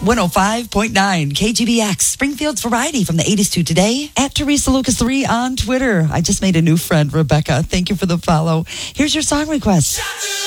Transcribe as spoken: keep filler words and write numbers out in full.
one oh five point nine K G B X, Springfield's variety from the eighties to today. At Teresa Lucas three on Twitter. I just made a new friend, Rebecca. Thank you for the follow. Here's your song request.